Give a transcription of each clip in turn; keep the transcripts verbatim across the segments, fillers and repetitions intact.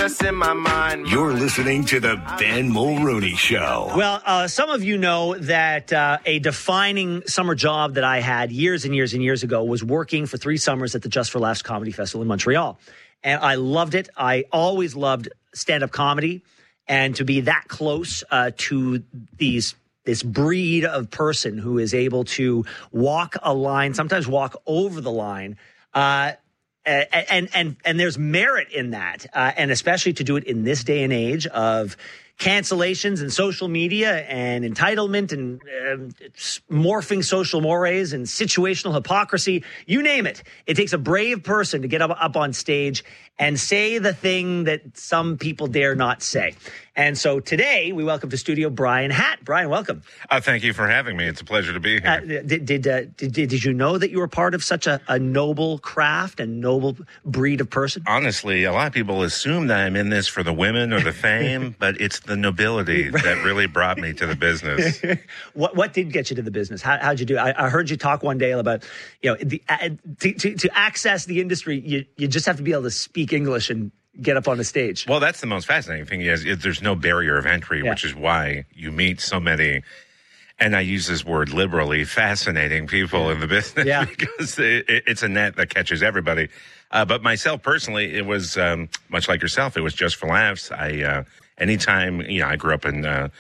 what's in my mind. You're listening to the Ben Mulrooney Show. Well, uh, some of you know that uh, a defining summer job that I had years and years and years ago was working for three summers at the Just for Laughs Comedy Festival in Montreal. And I loved it. I always loved stand-up comedy, and to be that close uh, to these this breed of person who is able to walk a line, sometimes walk over the line, uh, and and and there's merit in that, uh, and especially to do it in this day and age of cancellations and social media and entitlement and uh, morphing social mores and situational hypocrisy, you name it. It takes a brave person to get up, up on stage and say the thing that some people dare not say. And so today we welcome to studio Brian Hatt. Brian, welcome. Uh, thank you for having me. It's a pleasure to be here. Uh, did did, uh, did did you know that you were part of such a, a noble craft and noble breed of person? Honestly, a lot of people assume that I'm in this for the women or the fame, but it's the nobility that really brought me to the business. what what did get you to the business? How how'd you do? I, I heard you talk one day about, you know, the uh, to, to to access the industry, you you just have to be able to speak English and get up on the stage. Well, that's the most fascinating thing is, is there's no barrier of entry, yeah. which is why you meet so many, and I use this word liberally, fascinating people yeah. in the business yeah. because it, it's a net that catches everybody. Uh, but myself personally, it was um, much like yourself. It was just for laughs. I uh, anytime you know, I grew up in uh,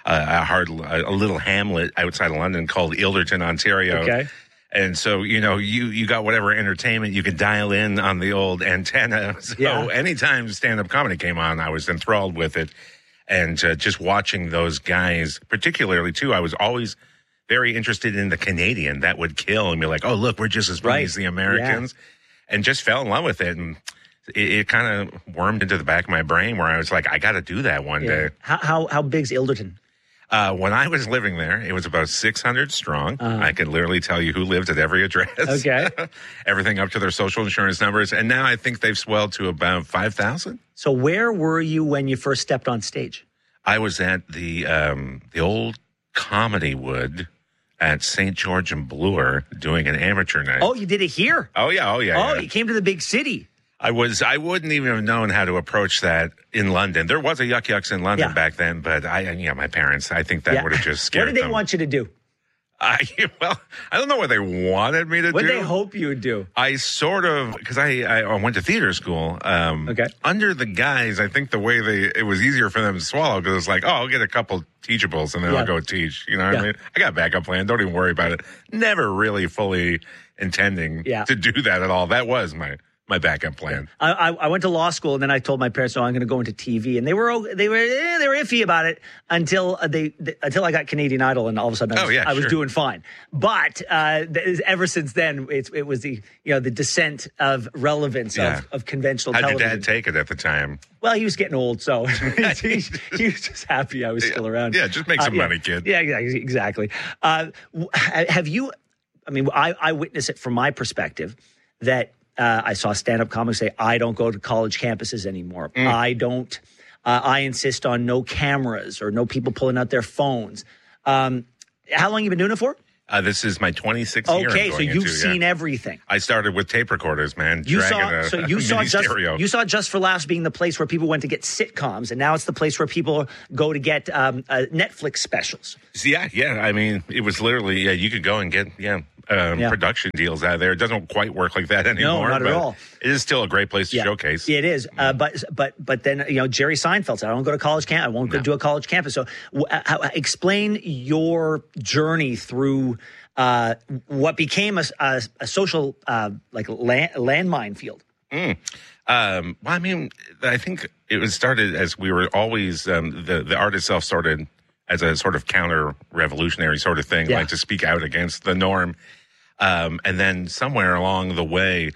a hard, a little hamlet outside of London called Ilderton, Ontario. Okay. And so, you know, you, you got whatever entertainment you could dial in on the old antenna. So yeah. anytime stand-up comedy came on, I was enthralled with it. And uh, just watching those guys, particularly, too, I was always very interested in the Canadian that would kill and be like, oh, look, we're just as funny right. as the Americans. Yeah. And just fell in love with it. And it, it kind of wormed into the back of my brain where I was like, I got to do that one yeah. day. How, how, how big's Ilderton? Uh, when I was living there, it was about six hundred strong. Uh, I could literally tell you who lived at every address. Okay. Everything up to their social insurance numbers. And now I think they've swelled to about five thousand. So where were you when you first stepped on stage? I was at the um, the old Comedy Wood at Saint George and Bloor doing an amateur night. Oh, you did it here? Oh, yeah. Oh, yeah. Oh, yeah. you came to the big city. I was, I wouldn't even have known how to approach that in London. There was a Yuck Yucks in London yeah. back then, but I, you know, my parents, I think that yeah. would have just scared them. What did they them. want you to do? I, well, I don't know what they wanted me to what do. What did they hope you would do? I sort of, because I, I went to theater school. Um, okay. Under the guise, I think the way they, it was easier for them to swallow because it's like, oh, I'll get a couple teachables and then yeah. I'll go teach. You know what yeah. I mean? I got a backup plan. Don't even worry about it. Never really fully intending yeah. to do that at all. That was my my backup plan. I, I, I went to law school, and then I told my parents, "No, I'm going to go into T V," and they were they were eh, they were iffy about it until they, they until I got Canadian Idol, and all of a sudden I was, oh, yeah, I was sure. doing fine. But uh, th- ever since then, it's, it was the you know the descent of relevance yeah. of, of conventional. How'd television. your dad take it at the time? Well, he was getting old, so he, he was just happy I was still around. Yeah, just make some uh, yeah, money, kid. Yeah, exactly. Uh, have you? I mean, I, I witness it from my perspective that. Uh, I saw stand-up comics say, I don't go to college campuses anymore. Mm. I don't, uh, I insist on no cameras or no people pulling out their phones. Um, how long have you been doing it for? Uh, this is my twenty-sixth year. Okay, so you've into, seen yeah. everything. I started with tape recorders, man. You saw, a, so you a saw just stereo. you saw Just for Laughs being the place where people went to get sitcoms, and now it's the place where people go to get um, uh, Netflix specials. Yeah, yeah. I mean, it was literally yeah. You could go and get yeah. Um, yeah. production deals out there. It doesn't quite work like that anymore. No, not but at all. It is still a great place to yeah. showcase. It is, mm. uh, but but but then you know Jerry Seinfeld said, "I don't go to college camp. I won't no. go to a college campus." So, w- uh, explain your journey through uh, what became a, a, a social uh, like land, landmine field. Mm. Um, well, I mean, I think it was started as we were always um, the the art itself started as a sort of counter-revolutionary sort of thing, yeah. like to speak out against the norm. Um, and then somewhere along the way,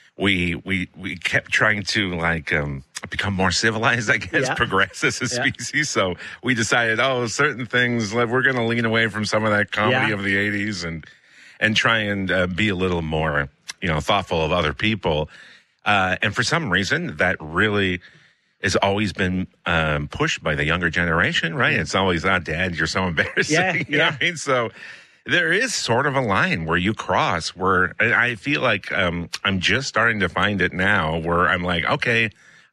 we we we kept trying to like um, become more civilized, I guess, yeah. progress as a yeah. species. So we decided, oh, certain things, like, we're going to lean away from some of that comedy yeah. of the eighties and and try and uh, be a little more, you know, thoughtful of other people. Uh, and for some reason, that really has always been um, pushed by the younger generation, right? It's always, oh, Dad, you're so embarrassing. Yeah, you yeah. know what I mean? So there is sort of a line where you cross where I feel like um, I'm just starting to find it now where I'm like, okay,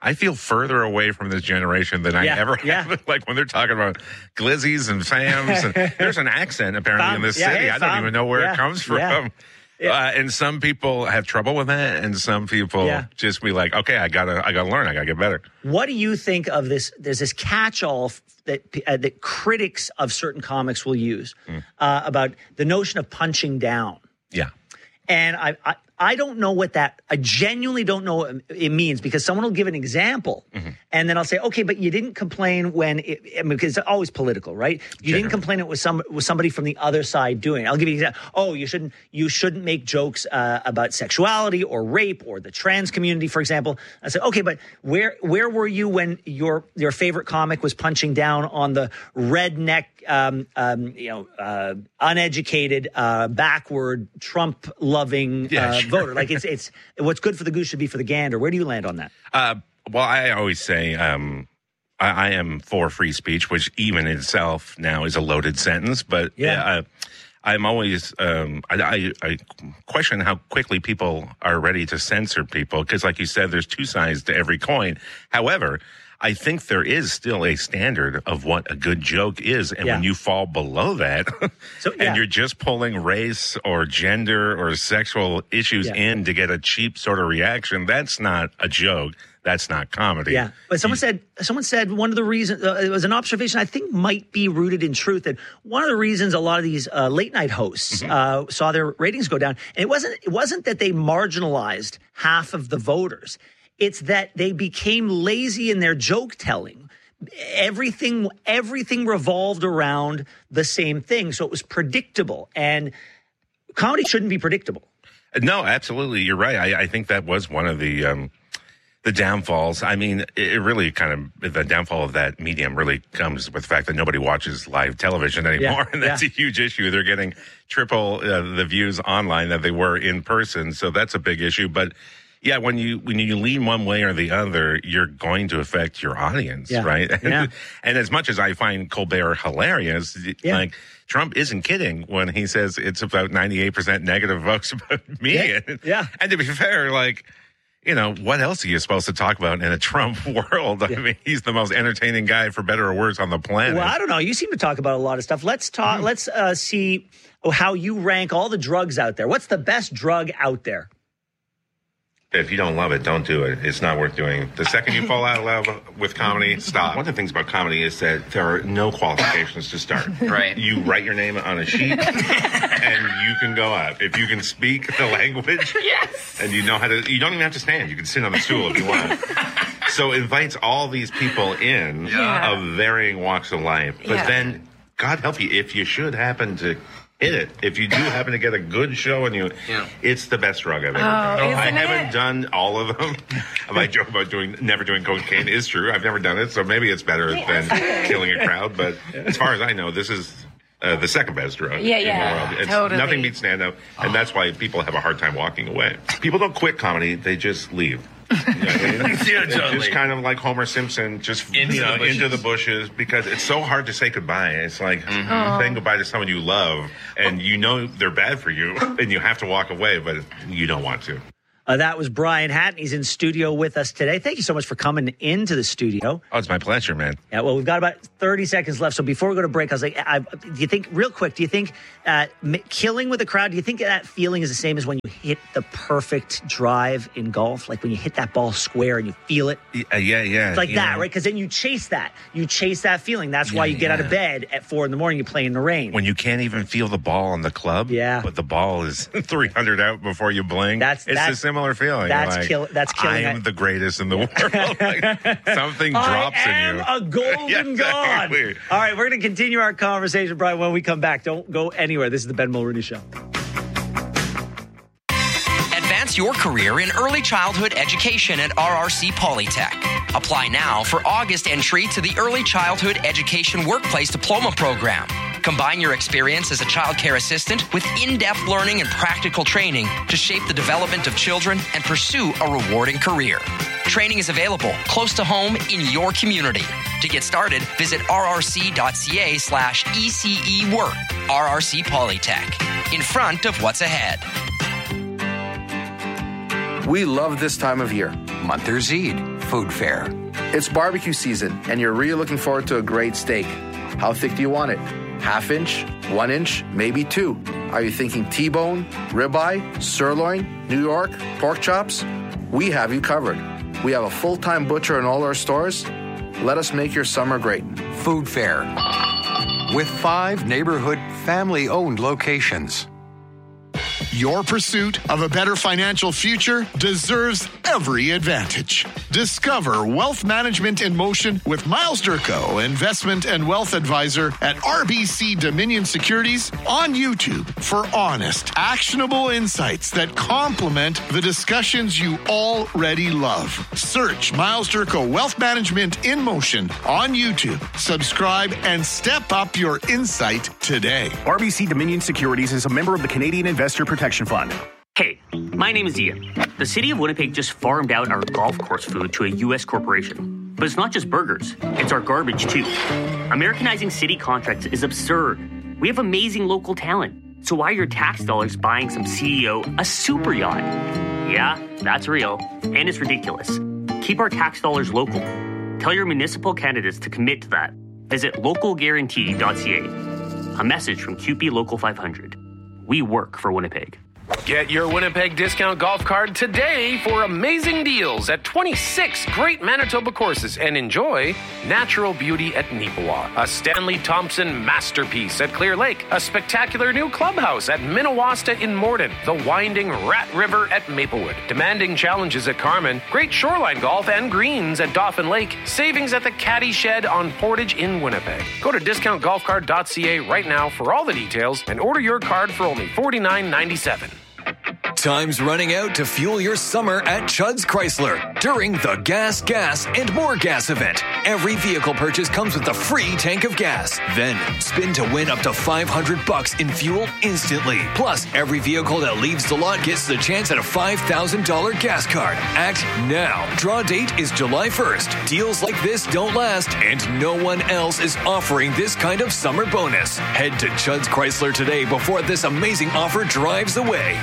I feel further away from this generation than I Yeah, ever yeah. have. Like when they're talking about glizzies and fams, and there's an accent apparently Fam, in this yeah, city. hey, I don't fam. even know where Yeah, it comes from. yeah. Yeah. Uh, and some people have trouble with that, and some people Yeah. just be like, "Okay, I gotta, I gotta learn. I gotta get better." What do you think of this? There's this catch-all f- that uh, that critics of certain comics will use Mm. uh, about the notion of punching down. Yeah. And I, I, I don't know what that, I genuinely don't know what it means, because someone will give an example Mm-hmm. and then I'll say, okay, but you didn't complain when it, I mean, because it's always political, right? You didn't Generally. complain it was some, was somebody from the other side doing it. I'll give you an example. Oh, you shouldn't, you shouldn't make jokes uh, about sexuality or rape or the trans community, for example. I said, okay, but where, where were you when your, your favorite comic was punching down on the redneck, um, um, you know, uh, uneducated, uh, backward, Trump-loving Yeah, uh, sure. voter? Like it's it's what's good for the goose should be for the gander. Where do you land on that? Uh, well, I always say um, I, I am for free speech, which even in itself now is a loaded sentence. But Yeah. uh, I'm always um, I, I, I question how quickly people are ready to censor people because, like you said, there's two sides to every coin. However, I think there is still a standard of what a good joke is, and Yeah. when you fall below that, So, and yeah. you're just pulling race or gender or sexual issues Yeah. in to get a cheap sort of reaction, that's not a joke. That's not comedy. Yeah, but someone said someone said one of the reasons uh, it was an observation I think might be rooted in truth, that one of the reasons a lot of these uh, late night hosts uh, saw their ratings go down, and it wasn't it wasn't that they marginalized half of the voters. It's that they became lazy in their joke telling. Everything everything revolved around the same thing, so it was predictable, and comedy shouldn't be predictable. No, absolutely. You're right. I, I think that was one of the um, the downfalls. I mean, it, it really kind of, the downfall of that medium really comes with the fact that nobody watches live television anymore. Yeah, And that's yeah. a huge issue. They're getting triple uh, the views online that they were in person. So that's a big issue. But yeah, when you when you lean one way or the other, you're going to affect your audience, Yeah. right? Yeah. And as much as I find Colbert hilarious, Yeah. like Trump isn't kidding when he says it's about ninety-eight percent negative votes about me. Yeah. Yeah. And to be fair, like, you know, what else are you supposed to talk about in a Trump world? I mean, he's the most entertaining guy, for better or worse, on the planet. Well, I don't know. You seem to talk about a lot of stuff. Let's talk. Mm-hmm. Let's uh, see how you rank all the drugs out there. What's the best drug out there? If you don't love it, don't do it. It's not worth doing. The second you fall out of love with comedy, stop. One of the things about comedy is that there are no qualifications to start. Right. You write your name on a sheet, and you can go up. If you can speak the language, Yes. and you know how to, you don't even have to stand. You can sit on the stool if you want. So it invites all these people in Yeah. of varying walks of life. But Yeah. then, God help you, if you should happen to hit it, if you do happen to get a good show and you, Yeah. it's the best drug I've ever Oh, done. I isn't haven't it? done all of them. My joke about doing never doing cocaine is true. I've never done it, so maybe it's better than killing a crowd. But as far as I know, this is uh, the second best drug Yeah, in yeah, the world. It's totally. nothing beats stand-up, and that's why people have a hard time walking away. People don't quit comedy; they just leave. You know what I mean? Yeah, It's totally. just kind of like Homer Simpson, just Into you know, the bushes. into the bushes, because it's so hard to say goodbye. It's like Mm-hmm. saying goodbye to someone you love, and you know they're bad for you, and you have to walk away, but you don't want to. Uh, that was Brian Hatton. He's in studio with us today. Thank you so much for coming into the studio. Oh, it's my pleasure, man. Yeah, well, we've got about thirty seconds left. So before we go to break, I was like, I, do you think, real quick, do you think uh, m- killing with a crowd, do you think that feeling is the same as when you hit the perfect drive in golf? Like when you hit that ball square and you feel it? Yeah, yeah, yeah. It's like you that, know, right? Because then you chase that. You chase that feeling. That's why Yeah, you get out of yeah. bed at four in the morning, you play in the rain. when you can't even feel the ball on the club, Yeah. but the ball is three hundred out before you blink. That's- it's that's- a similar feeling. that's like, kill- that's killing I am it. the greatest in the world. Like, something drops I am in you. a golden Yeah, god. exactly. All right, we're going to continue our conversation, Brian, when we come back. Don't go anywhere. This is the Ben Mulrooney Show. Advance your career in early childhood education at R R C Polytech. Apply now for August entry to the Early Childhood Education Workplace Diploma Program. Combine your experience as a child care assistant with in-depth learning and practical training to shape the development of children and pursue a rewarding career. Training is available close to home in your community. To get started, visit rrc.ca slash ECE work. R R C Polytech. In front of what's ahead. We love this time of year. Monthers Eid, Food Fair. It's barbecue season, and you're really looking forward to a great steak. How thick do you want it? Half inch, one inch, maybe two. Are you thinking T-bone, ribeye, sirloin, New York, pork chops? We have you covered. We have a full-time butcher in all our stores. Let us make your summer great. Food Fair. With five neighborhood family-owned locations. Your pursuit of a better financial future deserves every advantage. Discover Wealth Management in Motion with Miles Durko, Investment and Wealth Advisor at R B C Dominion Securities on YouTube for honest, actionable insights that complement the discussions you already love. Search Miles Durko Wealth Management in Motion on YouTube. Subscribe and step up your insight today. R B C Dominion Securities is a member of the Canadian Investor Protection Fund. Hey, my name is Ian. The city of Winnipeg just farmed out our golf course food to a U S corporation. But it's not just burgers, it's our garbage too. Americanizing city contracts is absurd. We have amazing local talent. So why are your tax dollars buying some C E O a super yacht? Yeah, that's real. And it's ridiculous. Keep our tax dollars local. Tell your municipal candidates to commit to that. Visit local guarantee dot c a. A message from Q P Local five hundred. We work for Winnipeg. Get your Winnipeg discount golf card today for amazing deals at twenty-six great Manitoba courses and enjoy natural beauty at Neepawa, a Stanley Thompson masterpiece at Clear Lake, a spectacular new clubhouse at Minnewasta in Morden, the winding Rat River at Maplewood, demanding challenges at Carmen, great shoreline golf and greens at Dauphin Lake, savings at the Caddy Shed on Portage in Winnipeg. Go to discount golf card dot c a right now for all the details and order your card for only forty-nine ninety-seven. Time's running out to fuel your summer at Chudd's Chrysler during the Gas, Gas, and More Gas event. Every vehicle purchase comes with a free tank of gas. Then spin to win up to five hundred bucks in fuel instantly. Plus, every vehicle that leaves the lot gets the chance at a five thousand dollars gas card. Act now. Draw date is July first. Deals like this don't last, and no one else is offering this kind of summer bonus. Head to Chudd's Chrysler today before this amazing offer drives away.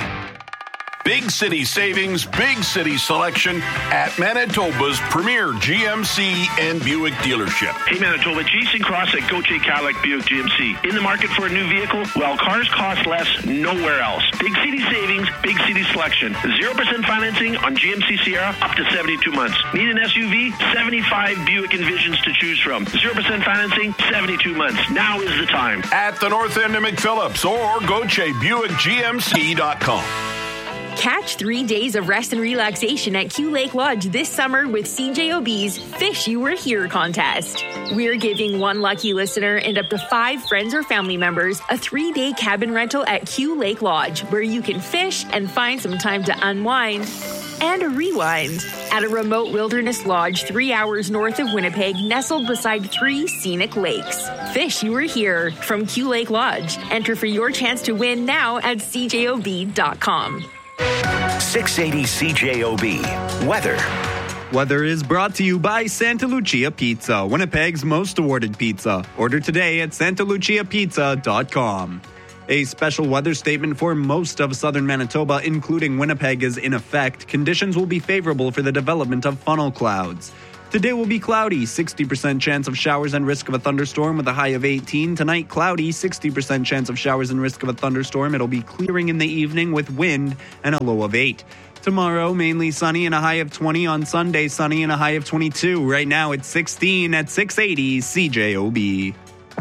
Big city savings, big city selection at Manitoba's premier G M C and Buick dealership. Hey Manitoba, Jason Cross at Gauthier Cadillac Buick G M C. In the market for a new vehicle? Well, cars cost less nowhere else. Big city savings, big city selection. zero percent financing on G M C Sierra up to seventy-two months. Need an S U V? seventy-five Buick Envisions to choose from. zero percent financing, seventy-two months. Now is the time. At the north end of McPhillips or Gauthier Buick G M C dot com. Catch three days of rest and relaxation at Q Lake Lodge this summer with C J O B's Fish You Were Here contest. We're giving one lucky listener and up to five friends or family members a three-day cabin rental at Q Lake Lodge, where you can fish and find some time to unwind and rewind at a remote wilderness lodge three hours north of Winnipeg, nestled beside three scenic lakes. Fish You Were Here from Q Lake Lodge. Enter for your chance to win now at C J O B dot com. six eighty C J O B. Weather. Weather is brought to you by Santa Lucia Pizza, Winnipeg's most awarded pizza. Order today at santa lucia pizza dot com. A special weather statement for most of southern Manitoba, including Winnipeg, is in effect. Conditions will be favorable for the development of funnel clouds. Today will be cloudy, sixty percent chance of showers and risk of a thunderstorm with a high of eighteen. Tonight, cloudy, sixty percent chance of showers and risk of a thunderstorm. It'll be clearing in the evening with wind and a low of eight. Tomorrow, mainly sunny and a high of twenty. On Sunday, sunny and a high of twenty-two. Right now, it's sixteen at six eighty C J O B.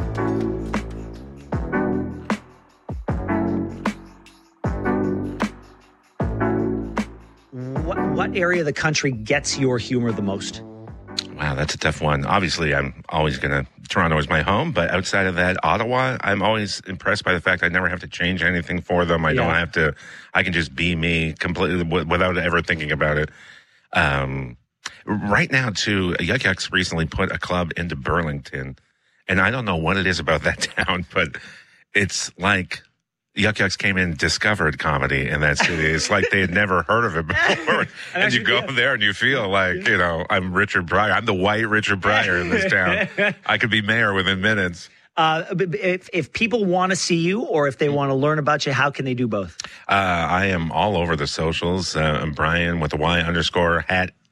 What, what area of the country gets your humor the most? Wow, that's a tough one. Obviously, I'm always going to, Toronto is my home, but outside of that, Ottawa, I'm always impressed by the fact I never have to change anything for them. I yeah. don't have to, I can just be me completely w- without ever thinking about it. Um, right now, too, Yuck Yucks recently put a club into Burlington, and I don't know what it is about that town, but it's like Yuck Yucks came in, discovered comedy in that city. It's like they had never heard of it before. and actually, you go yeah. there and you feel like, you know, I'm Richard Pryor. I'm the white Richard Pryor in this town. I could be mayor within minutes. Uh, if, if people want to see you or if they want to learn about you, how can they do both? Uh, I am all over the socials. Uh, I'm Brian with the Y underscore hat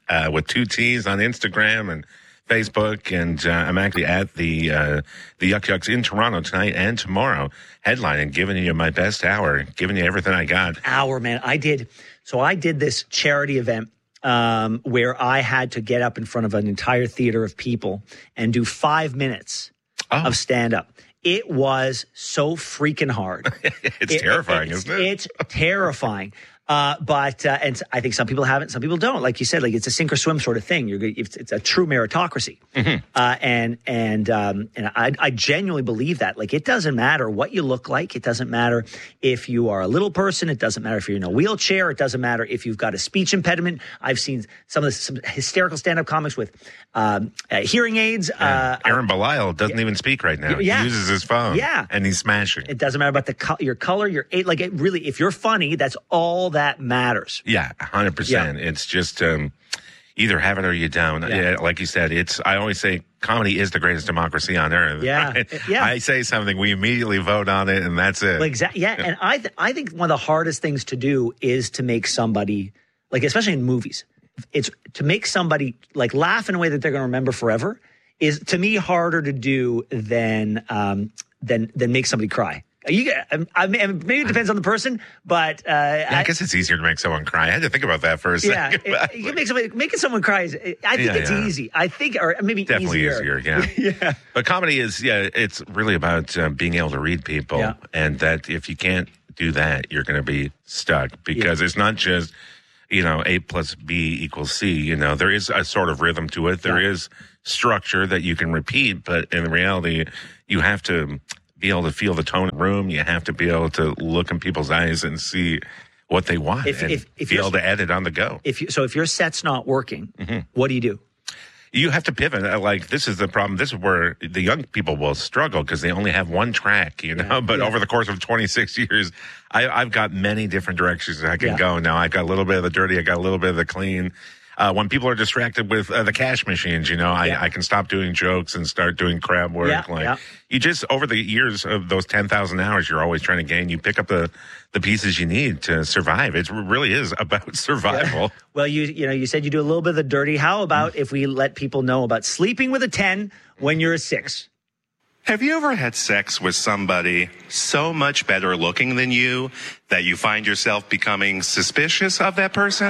uh, with two T's on Instagram and Facebook, and uh, I'm actually at the uh, the Yuck Yucks in Toronto tonight and tomorrow, headlining, giving you my best hour, giving you everything I got. Hour, man. I did. So I did this charity event um, where I had to get up in front of an entire theater of people and do five minutes oh. of stand-up. It was so freaking hard. it's it, terrifying, it, isn't it? It's terrifying. Uh, but, uh, and I think some people have it, some people don't. Like you said, like it's a sink or swim sort of thing. You're, it's, it's a true meritocracy. Mm-hmm. Uh, and, and, um, and I, I genuinely believe that. Like, it doesn't matter what you look like. It doesn't matter if you are a little person. It doesn't matter if you're in a wheelchair. It doesn't matter if you've got a speech impediment. I've seen some of the some hysterical stand-up comics with, um, uh, hearing aids. Yeah. Uh, Aaron Belial doesn't yeah. even speak right now. Yeah. He uses his phone. Yeah. And he's smashing. It doesn't matter about the co- your color, your age. Like, it really, if you're funny, that's all that matters. Yeah, one hundred percent. Yeah. It's just um, either have it or you don't. Yeah. Yeah, like you said, it's. I always say comedy is the greatest democracy on earth. Yeah, right? yeah. I say something, we immediately vote on it, and that's it. Like, exactly. Yeah, and I, th- I think one of the hardest things to do is to make somebody, like, especially in movies, it's to make somebody like laugh in a way that they're going to remember forever. Is to me harder to do than um, than than make somebody cry. You, I mean, maybe it depends on the person, but uh, yeah, I, I guess it's easier to make someone cry. I had to think about that for a yeah, second. Yeah, you can make somebody making someone cry. Is, I think yeah, it's yeah. easy. I think, or maybe definitely easier. easier. Yeah, yeah. But comedy is, yeah, it's really about uh, being able to read people, yeah. and that if you can't do that, you're going to be stuck because yeah. it's not just, you know, A plus B equals C. You know, there is a sort of rhythm to it. There yeah. is structure that you can repeat, but in reality, you have to be able to feel the tone of the room. You have to be able to look in people's eyes and see what they want if, and if, if be able to edit on the go. If you, so if your set's not working, mm-hmm. what do you do? You have to pivot. Like, this is the problem. This is where the young people will struggle because they only have one track, you know. Yeah, but yeah. over the course of twenty-six years, I, I've got many different directions I can yeah. go. Now, I've got a little bit of the dirty. I got a little bit of the clean. Uh, when people are distracted with uh, the cash machines, you know, I, yeah. I can stop doing jokes and start doing crab work. Yeah, like yeah. you just, over the years of those ten thousand hours, you're always trying to gain. You pick up the, the pieces you need to survive. It really is about survival. Yeah. Well, you you know, you said you do a little bit of the dirty. How about if we let people know about sleeping with a ten when you're a six? Have you ever had sex with somebody so much better looking than you that you find yourself becoming suspicious of that person?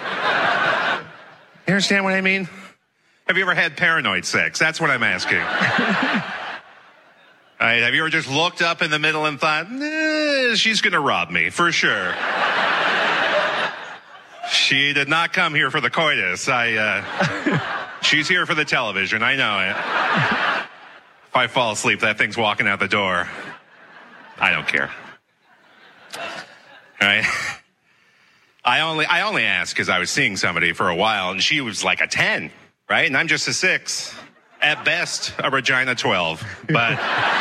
You understand what I mean? Have you ever had paranoid sex? That's what I'm asking. All right, have you ever just looked up in the middle and thought, nah, she's going to rob me, for sure. She did not come here for the coitus. I, uh, she's here for the television. I know it. If I fall asleep, that thing's walking out the door. I don't care. All right? I only I only asked because I was seeing somebody for a while, and she was like a ten, right? And I'm just a six. At best, a Regina twelve. But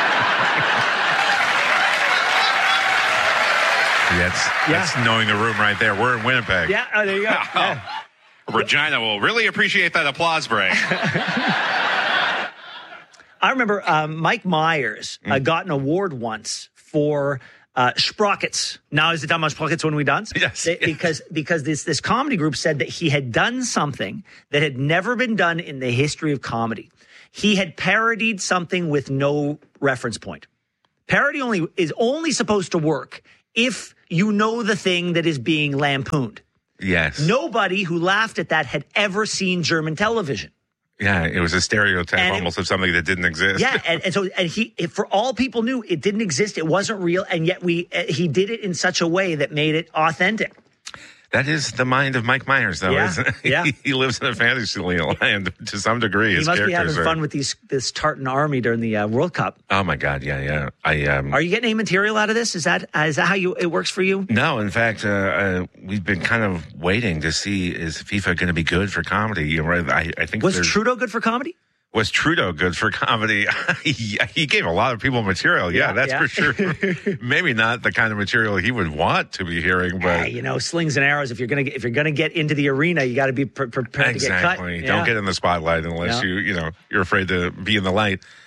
that's, that's yeah. knowing the room right there. We're in Winnipeg. Yeah, oh, there you go. Yeah. Regina will really appreciate that applause break. I remember um, Mike Myers uh, mm. got an award once for... Uh, Sprockets. Now is the time on Sprockets when we dance? Yes. They, because because this this comedy group said that he had done something that had never been done in the history of comedy. He had parodied something with no reference point. Parody only is only supposed to work if you know the thing that is being lampooned. Yes. Nobody who laughed at that had ever seen German television. Yeah, it was a stereotype and almost it, of something that didn't exist. Yeah, and, and so and he, for all people knew, it didn't exist. It wasn't real, and yet we he did it in such a way that made it authentic. That is the mind of Mike Myers, though, yeah, isn't it? Yeah. He lives in a fantasy land to some degree. He His must be having are... fun with these this Tartan army during the uh, World Cup. Oh my God, yeah, yeah. I um... Are you getting any material out of this? Is that uh, is that how you it works for you? No, in fact, uh, uh, we've been kind of waiting to see is FIFA going to be good for comedy. You know, I, I think was there's... Trudeau good for comedy? Was Trudeau good for comedy? he, he gave a lot of people material. Yeah, yeah that's yeah. for sure. Maybe not the kind of material he would want to be hearing, but hey, you know, slings and arrows. If you're gonna if you're gonna get into the arena, you got to be pre- prepared exactly. to get cut. Exactly. Don't yeah. get in the spotlight unless yeah. you you know you're afraid to be in the light.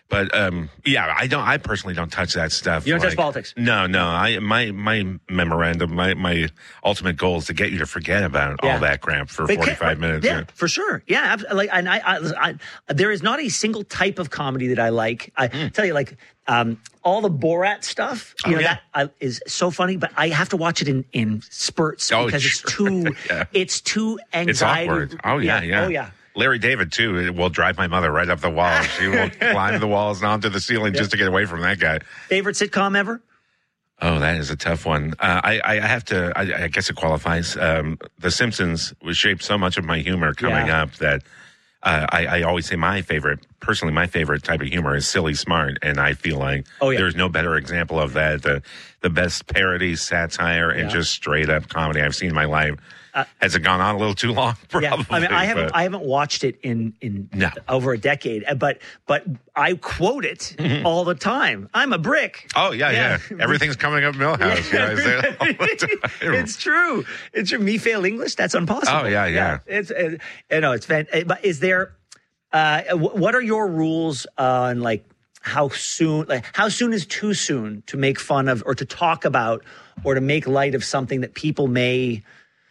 But um, yeah, I don't. I personally don't touch that stuff. You don't like, touch politics? No, no. I my my memorandum, my my ultimate goal is to get you to forget about Yeah. all that crap for But forty five minutes. Yeah, for sure. Yeah, abs- like, and I, I, I, there is not a single type of comedy that I like. I tell you, like, um, all the Borat stuff, you Oh, know, yeah. that uh, is so funny. But I have to watch it in in spurts Oh, because sure. it's too, Yeah. it's too It's anxiety. awkward. Oh yeah, yeah. Oh yeah. Larry David too will drive my mother right up the wall. She will climb the walls and onto the ceiling just to get away from that guy. Favorite sitcom ever? Oh, that is a tough one. Uh, I, I have to. I, I guess it qualifies. Um, the Simpsons was shaped so much of my humor coming Yeah. up that uh, I, I always say my favorite, personally, my favorite type of humor is silly smart, and I feel like Oh, yeah. there's no better example of that. The the best parody, satire, and Yeah. just straight up comedy I've seen in my life. Uh, Has it gone on a little too long? Probably, Yeah, I mean, I haven't, but- I haven't watched it in in No. over a decade, uh, but but I quote it all the time. I'm a brick. Oh yeah, yeah. Everything's coming up Millhouse. Yeah, I say that all the time. It's true. It's true. Me fail English. That's impossible. Oh, yeah, yeah. It's uh, you know it's fan- uh, But is there? Uh, wh- what are your rules on like how soon? Like how soon is too soon to make fun of or to talk about or to make light of something that people may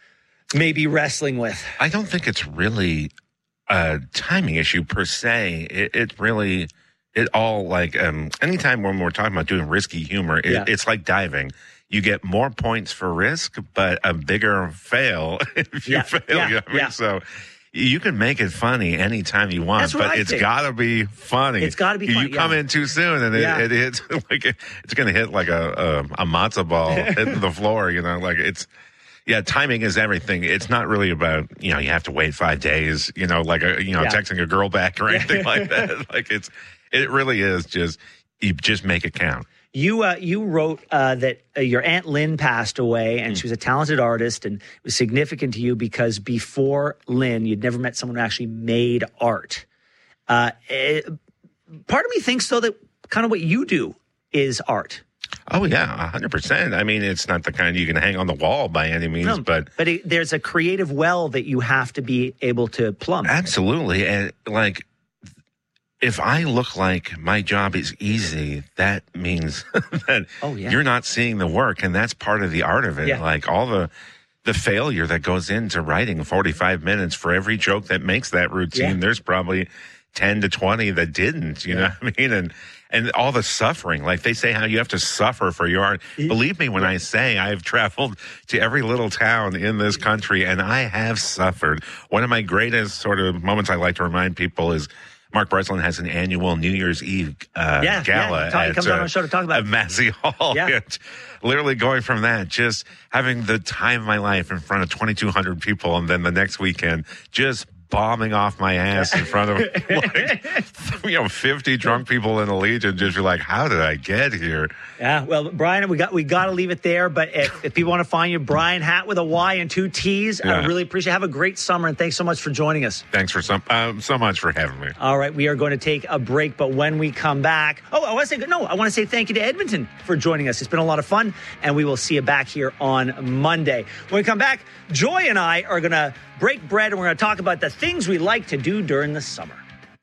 may be wrestling with? I don't think it's really a timing issue per se. It, it really, it all like, um, anytime when we're talking about doing risky humor, it, Yeah. it's like diving. You get more points for risk, but a bigger fail if you Yeah, fail. yeah, you know what I mean? yeah. So you can make it funny anytime you want, That's what but I it's think. got to be funny. It's gotta be You funny, come yeah. in too soon, and it, Yeah. it hits like it's going to hit like a a, a matzo ball hitting the floor. You know, like it's. Yeah, timing is everything. It's not really about, you know, you have to wait five days, you know, like, a, you know, Yeah. texting a girl back or anything like that. Like, it's, it really is just, you just make it count. You uh, you wrote uh, that uh, your Aunt Lynn passed away, and she was a talented artist, and it was significant to you because before Lynn, you'd never met someone who actually made art. Uh, eh, part of me thinks, though, that kind of what you do is art. Oh, yeah, one hundred percent. I mean, it's not the kind you can hang on the wall by any means, No, but. but it, there's a creative well that you have to be able to plumb. Absolutely. And like, if I look like my job is easy, that means that Oh, yeah. you're not seeing the work. And that's part of the art of it. Yeah. Like all the, the failure that goes into writing forty-five minutes for every joke that makes that routine. Yeah. There's probably ten to twenty that didn't, you know what I mean? And, and all the suffering, like they say how you have to suffer for your art. Believe me when I say I've traveled to every little town in this country and I have suffered. One of my greatest sort of moments I like to remind people is Mark Breslin has an annual New Year's Eve uh, Yeah, gala. yeah. He at, comes on uh, our show to talk about at it. Massey Hall. Yeah. And literally going from that, just having the time of my life in front of twenty-two hundred people, and then the next weekend, just bombing off my ass in front of like, you know, fifty drunk people in the Legion. Just be like, how did I get here? Yeah, well, Brian, we got we got to leave it there. But if, if people want to find you, Brian Hatt with a Y and two T's, I Yeah. really appreciate it. Have a great summer, and thanks so much for joining us. Thanks for some um, so much for having me. All right, we are going to take a break, but when we come back, oh, I want to say no, I want to say thank you to Edmonton for joining us. It's been a lot of fun, and we will see you back here on Monday. When we come back, Joy and I are going to break bread, and we're going to talk about the things we like to do during the summer.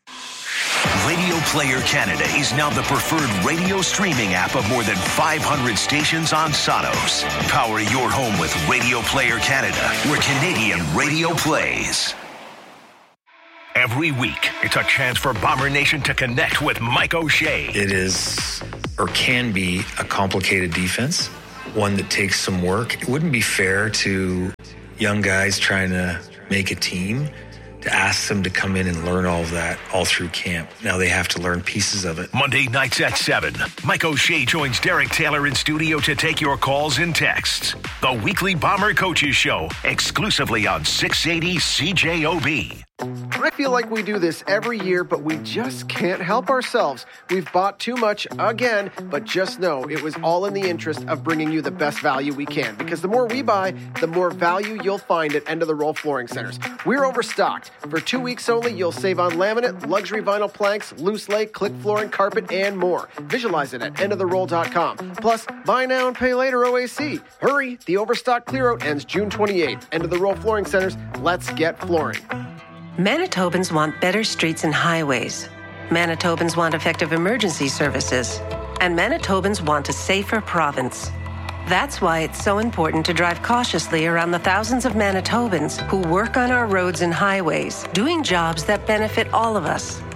Radio Player Canada is now the preferred radio streaming app of more than five hundred stations on Sonos. Power your home with Radio Player Canada, where Canadian radio plays. Every week, it's a chance for Bomber Nation to connect with Mike O'Shea. It is, or can be, a complicated defense, one that takes some work. It wouldn't be fair to young guys trying to make a team to ask them to come in and learn all of that all through camp. Now they have to learn pieces of it. Monday nights at seven, Mike O'Shea joins Derek Taylor in studio to take your calls and texts. The weekly Bomber Coaches Show, exclusively on six eighty C J O B. I feel like we do this every year, but we just can't help ourselves. We've bought too much again, but just know it was all in the interest of bringing you the best value we can. Because the more we buy, the more value you'll find at End of the Roll Flooring Centers. We're overstocked. For two weeks only, you'll save on laminate, luxury vinyl planks, loose lay, click flooring, carpet, and more. Visualize it at end of the roll dot com. Plus, buy now and pay later O A C. Hurry, the overstock clearout ends June twenty-eighth. End of the Roll Flooring Centers, let's get flooring. Manitobans want better streets and highways. Manitobans want effective emergency services, and Manitobans want a safer province. That's why it's so important to drive cautiously around the thousands of Manitobans who work on our roads and highways, doing jobs that benefit all of us.